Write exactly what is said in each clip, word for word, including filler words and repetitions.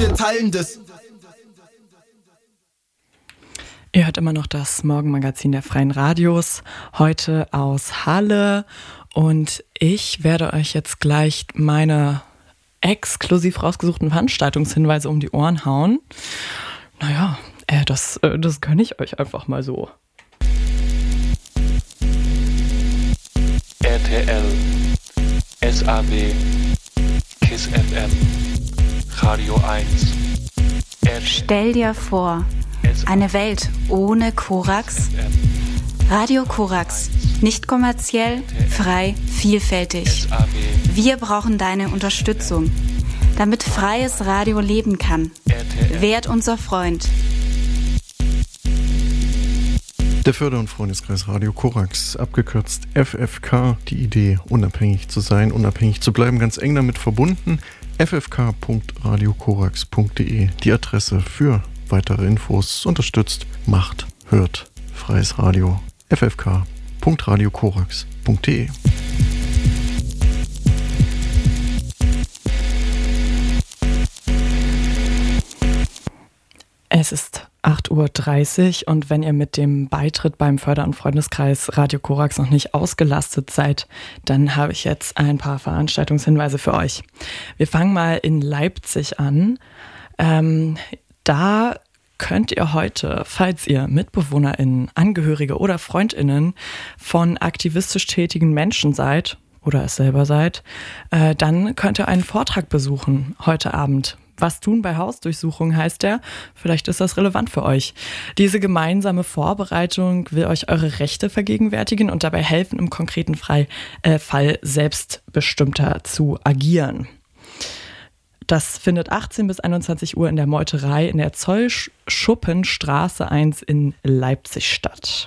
wir teilen das. Ihr hört immer noch das Morgenmagazin der Freien Radios, heute aus Halle. Und ich werde euch jetzt gleich meine exklusiv rausgesuchten Veranstaltungshinweise um die Ohren hauen. Naja, äh, das, äh, das gönne ich euch einfach mal so. R T L, S A W, KISS F M, Radio eins. Stell dir vor, eine Welt ohne Korax? Radio Korax. Nicht kommerziell, frei, vielfältig. Wir brauchen deine Unterstützung, damit freies Radio leben kann. Werd unser Freund. Der Förder- und Freundeskreis Radio Korax, abgekürzt F F K, die Idee, unabhängig zu sein, unabhängig zu bleiben, ganz eng damit verbunden. f f k punkt radio korax punkt d e, die Adresse für weitere Infos. Unterstützt, macht, hört, freies Radio. f f k punkt radio korax punkt d e. Es ist acht Uhr dreißig und wenn ihr mit dem Beitritt beim Förder- und Freundeskreis Radio Korax noch nicht ausgelastet seid, dann habe ich jetzt ein paar Veranstaltungshinweise für euch. Wir fangen mal in Leipzig an. Ähm, da könnt ihr heute, falls ihr MitbewohnerInnen, Angehörige oder FreundInnen von aktivistisch tätigen Menschen seid oder es selber seid, äh, dann könnt ihr einen Vortrag besuchen heute Abend. Was tun bei Hausdurchsuchungen heißt der. Vielleicht ist das relevant für euch. Diese gemeinsame Vorbereitung will euch eure Rechte vergegenwärtigen und dabei helfen, im konkreten Fall, äh, Fall selbstbestimmter zu agieren. Das findet achtzehn bis einundzwanzig Uhr in der Meuterei in der Zollschuppenstraße eins in Leipzig statt.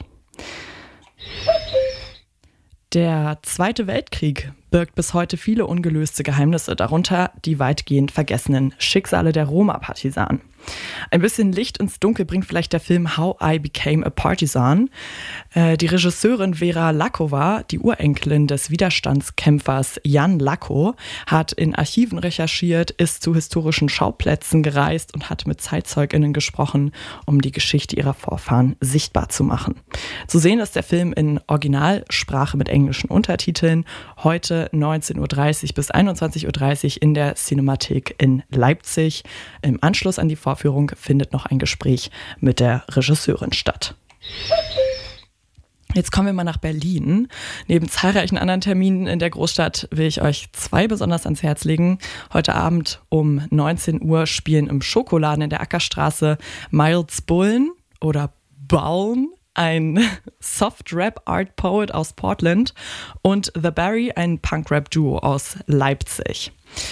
Der Zweite Weltkrieg birgt bis heute viele ungelöste Geheimnisse, darunter die weitgehend vergessenen Schicksale der Roma-Partisanen. Ein bisschen Licht ins Dunkel bringt vielleicht der Film How I Became a Partisan. Äh, die Regisseurin Vera Lakova, die Urenkelin des Widerstandskämpfers Jan Lacko, hat in Archiven recherchiert, ist zu historischen Schauplätzen gereist und hat mit ZeitzeugInnen gesprochen, um die Geschichte ihrer Vorfahren sichtbar zu machen. Zu sehen ist der Film in Originalsprache mit englischen Untertiteln, heute neunzehn Uhr dreißig bis einundzwanzig Uhr dreißig in der Cinemathek in Leipzig. Im Anschluss an die Vorführung findet noch ein Gespräch mit der Regisseurin statt. Jetzt kommen wir mal nach Berlin. Neben zahlreichen anderen Terminen in der Großstadt will ich euch zwei besonders ans Herz legen. Heute Abend um neunzehn Uhr spielen im Schokoladen in der Ackerstraße Miles Bullen oder Ballen, ein Soft-Rap-Art-Poet aus Portland, und The Barry, ein Punk-Rap-Duo aus Leipzig.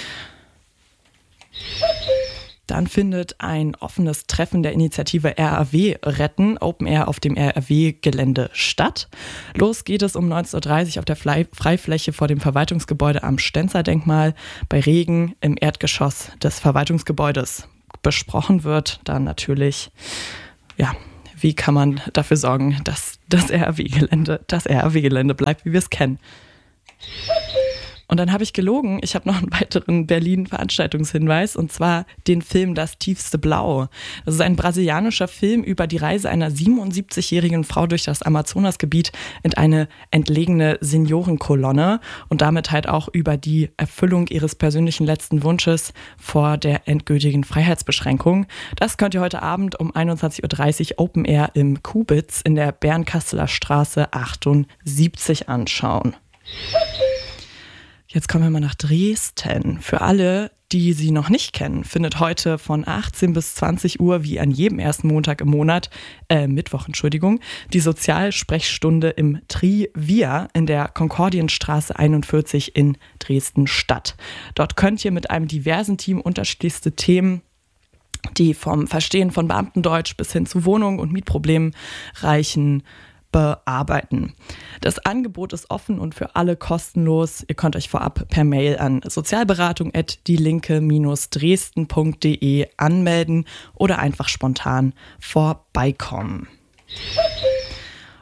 Dann findet ein offenes Treffen der Initiative R A W retten, Open Air auf dem R A W-Gelände statt. Los geht es um neunzehn Uhr dreißig auf der Freifläche vor dem Verwaltungsgebäude am Stenzer-Denkmal. Bei Regen im Erdgeschoss des Verwaltungsgebäudes. Besprochen wird dann natürlich, ja, wie kann man dafür sorgen, dass das R A W-Gelände das R A W-Gelände bleibt, wie wir es kennen. Und dann habe ich gelogen, ich habe noch einen weiteren Berlin-Veranstaltungshinweis, und zwar den Film Das tiefste Blau. Das ist ein brasilianischer Film über die Reise einer siebenundsiebzigjährigen Frau durch das Amazonasgebiet in eine entlegene Seniorenkolonne und damit halt auch über die Erfüllung ihres persönlichen letzten Wunsches vor der endgültigen Freiheitsbeschränkung. Das könnt ihr heute Abend um einundzwanzig Uhr dreißig Open Air im Kubitz in der Bernkasseler Straße achtundsiebzig anschauen. Jetzt kommen wir mal nach Dresden. Für alle, die sie noch nicht kennen, findet heute von achtzehn bis zwanzig Uhr, wie an jedem ersten Montag im Monat, äh, Mittwoch, Entschuldigung, die Sozialsprechstunde im Trivia in der Konkordienstraße einundvierzig in Dresden statt. Dort könnt ihr mit einem diversen Team unterschiedlichste Themen, die vom Verstehen von Beamtendeutsch bis hin zu Wohnungen und Mietproblemen reichen, bearbeiten. Das Angebot ist offen und für alle kostenlos. Ihr könnt euch vorab per Mail an sozialberatung at dielinke dresden punkt de anmelden oder einfach spontan vorbeikommen.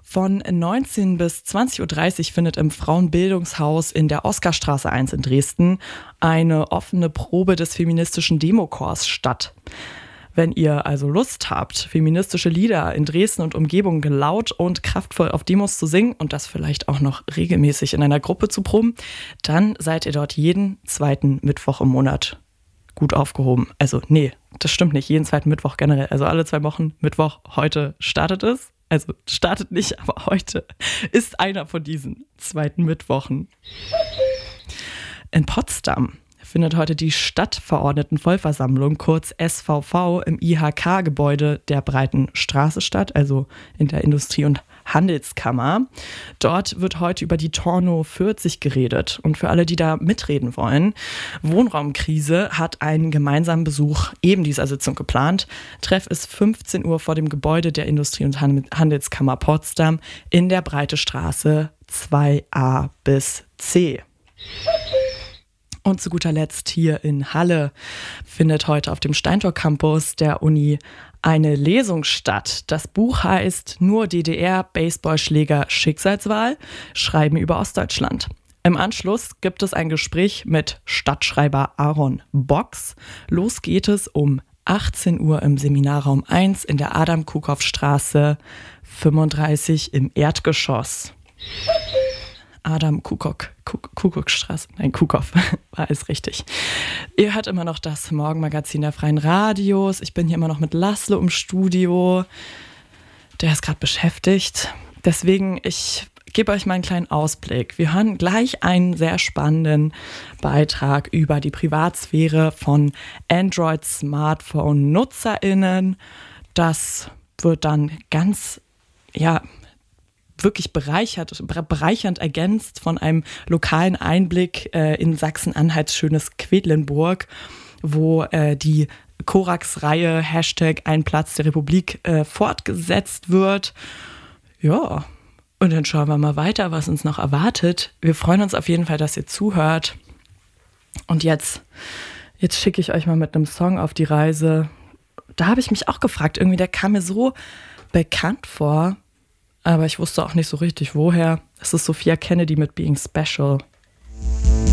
Von neunzehn bis zwanzig Uhr dreißig findet im Frauenbildungshaus in der Oskarstraße eins in Dresden eine offene Probe des feministischen Demochors statt. Wenn ihr also Lust habt, feministische Lieder in Dresden und Umgebung laut und kraftvoll auf Demos zu singen und das vielleicht auch noch regelmäßig in einer Gruppe zu proben, dann seid ihr dort jeden zweiten Mittwoch im Monat gut aufgehoben. Also nee, das stimmt nicht, jeden zweiten Mittwoch generell. Also alle zwei Wochen Mittwoch, heute startet es. Also startet nicht, aber heute ist einer von diesen zweiten Mittwochen. In Potsdam findet heute die Stadtverordnetenvollversammlung, kurz S V V, im I H K-Gebäude der Breiten Straße statt, also in der Industrie- und Handelskammer. Dort wird heute über die Torno vierzig geredet. Und für alle, die da mitreden wollen, Wohnraumkrise hat einen gemeinsamen Besuch eben dieser Sitzung geplant. Treff ist fünfzehn Uhr vor dem Gebäude der Industrie- und Handelskammer Potsdam in der Breite Straße zwei a bis c. Und zu guter Letzt hier in Halle findet heute auf dem Steintor Campus der Uni eine Lesung statt. Das Buch heißt Nur D D R, Baseballschläger, Schicksalswahl, Schreiben über Ostdeutschland. Im Anschluss gibt es ein Gespräch mit Stadtschreiber Aaron Box. Los geht es um achtzehn Uhr im Seminarraum eins in der Adam-Kukow-Straße fünfunddreißig im Erdgeschoss. Adam Kukow, Kukow-Straße, nein, Kukow, war alles richtig. Ihr hört immer noch das Morgenmagazin der Freien Radios. Ich bin hier immer noch mit Laszlo im Studio. Der ist gerade beschäftigt. Deswegen, ich gebe euch mal einen kleinen Ausblick. Wir hören gleich einen sehr spannenden Beitrag über die Privatsphäre von Android-Smartphone-NutzerInnen. Das wird dann ganz, ja, wirklich bereichert, bereichernd ergänzt von einem lokalen Einblick äh, in Sachsen-Anhalts schönes Quedlinburg, wo äh, die Korax-Reihe Hashtag Ein Platz der Republik äh, fortgesetzt wird. Ja, und dann schauen wir mal weiter, was uns noch erwartet. Wir freuen uns auf jeden Fall, dass ihr zuhört. Und jetzt, jetzt schicke ich euch mal mit einem Song auf die Reise. Da habe ich mich auch gefragt, irgendwie, der kam mir so bekannt vor, aber ich wusste auch nicht so richtig, woher. Es ist Sophia Kennedy mit Being Special.